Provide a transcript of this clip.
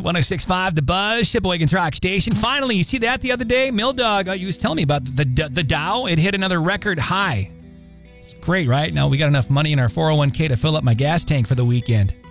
106.5 The Buzz, Shipawaygan's Rock Station. Finally, you see that the other day? Mill Dog, you was telling me about the Dow. It hit another record high. It's great, right? Now we got enough money in our 401k to fill up my gas tank for the weekend.